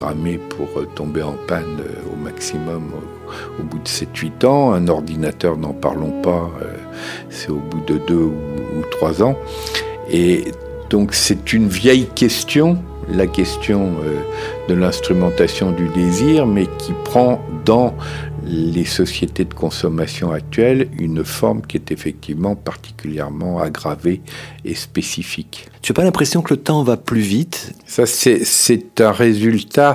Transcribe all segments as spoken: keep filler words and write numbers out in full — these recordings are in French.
Programmé pour tomber en panne au maximum au, au bout de sept huit ans. Un ordinateur, n'en parlons pas, euh, c'est au bout de deux ou, ou trois ans. Et donc c'est une vieille question, la question euh, de l'instrumentation du désir, mais qui prend dans les sociétés de consommation actuelles une forme qui est effectivement particulièrement aggravée et spécifique. Tu n'as pas l'impression que le temps va plus vite ? Ça, c'est, c'est un résultat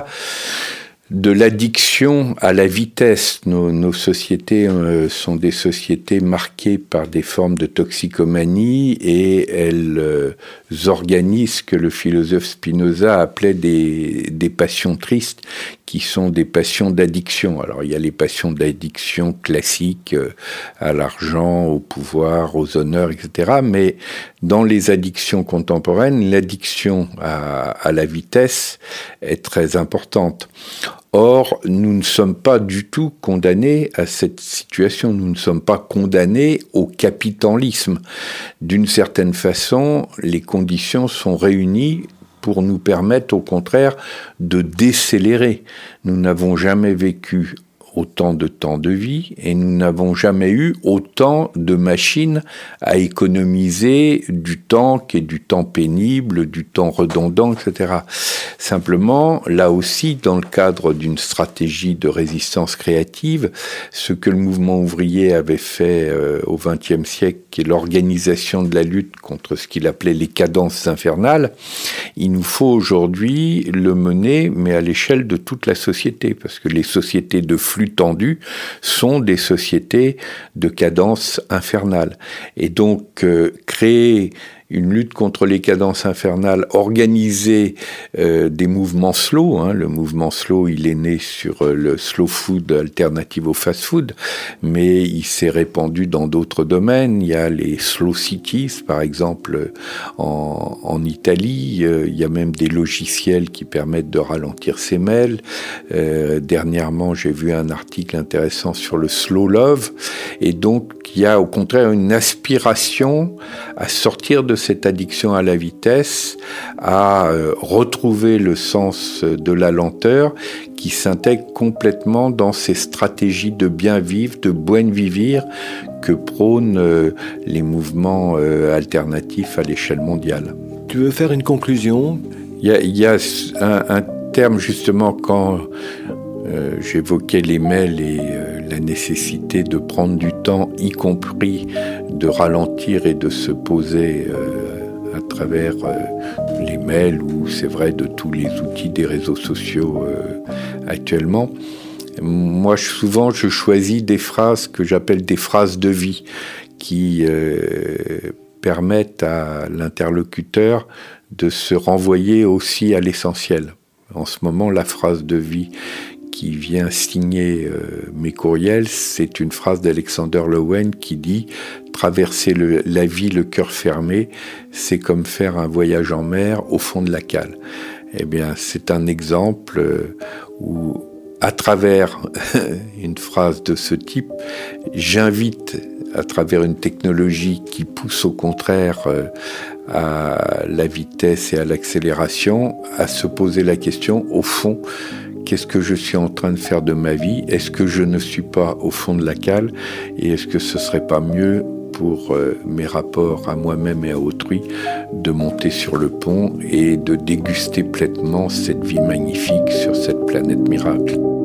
de l'addiction à la vitesse. Nos, nos sociétés euh, sont des sociétés marquées par des formes de toxicomanie et elles euh, organisent ce que le philosophe Spinoza appelait des, des passions tristes, qui sont des passions d'addiction. Alors il y a les passions d'addiction classiques euh, à l'argent, au pouvoir, aux honneurs, et cetera. Mais dans les addictions contemporaines, l'addiction à, à la vitesse est très importante. Or, nous ne sommes pas du tout condamnés à cette situation. Nous ne sommes pas condamnés au capitalisme. D'une certaine façon, les conditions sont réunies pour nous permettre, au contraire, de décélérer. Nous n'avons jamais vécu autant de temps de vie et nous n'avons jamais eu autant de machines à économiser du temps qui est du temps pénible, du temps redondant, et cetera. Simplement, là aussi, dans le cadre d'une stratégie de résistance créative, ce que le mouvement ouvrier avait fait euh, au vingtième siècle, qui est l'organisation de la lutte contre ce qu'il appelait les cadences infernales, il nous faut aujourd'hui le mener, mais à l'échelle de toute la société, parce que les sociétés de flux tendus sont des sociétés de cadence infernale. Et donc, euh, créer une lutte contre les cadences infernales, organiser euh, des mouvements slow. Hein. Le mouvement slow, il est né sur euh, le slow food alternative au fast food, mais il s'est répandu dans d'autres domaines. Il y a les slow cities, par exemple, en, en Italie. Euh, il y a même des logiciels qui permettent de ralentir ses mails. Euh, dernièrement, j'ai vu un article intéressant sur le slow love. Et donc, il y a au contraire une aspiration à sortir de cette addiction à la vitesse, à euh, retrouver le sens de la lenteur qui s'intègre complètement dans ces stratégies de bien vivre, de buen vivir que prônent euh, les mouvements euh, alternatifs à l'échelle mondiale. Tu veux faire une conclusion ? Il y a, il y a un, un terme justement quand euh, j'évoquais les mails et euh, la nécessité de prendre du temps, y compris de ralentir et de se poser euh, à travers euh, les mails ou c'est vrai de tous les outils des réseaux sociaux euh, actuellement. Moi, souvent, je choisis des phrases que j'appelle des phrases de vie qui euh, permettent à l'interlocuteur de se renvoyer aussi à l'essentiel. En ce moment, la phrase de vie qui vient signer euh, mes courriels, c'est une phrase d'Alexander Lowen qui dit « Traverser le, la vie le cœur fermé, c'est comme faire un voyage en mer au fond de la cale ». Eh bien, c'est un exemple euh, où, à travers une phrase de ce type, j'invite, à travers une technologie qui pousse au contraire euh, à la vitesse et à l'accélération, à se poser la question, au fond, qu'est-ce que je suis en train de faire de ma vie ? Est-ce que je ne suis pas au fond de la cale ? Et est-ce que ce serait pas mieux pour euh, mes rapports à moi-même et à autrui de monter sur le pont et de déguster pleinement cette vie magnifique sur cette planète miracle ?